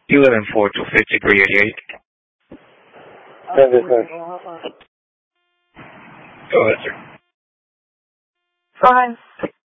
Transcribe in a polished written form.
You live in 425388. Go ahead, sir. Fine.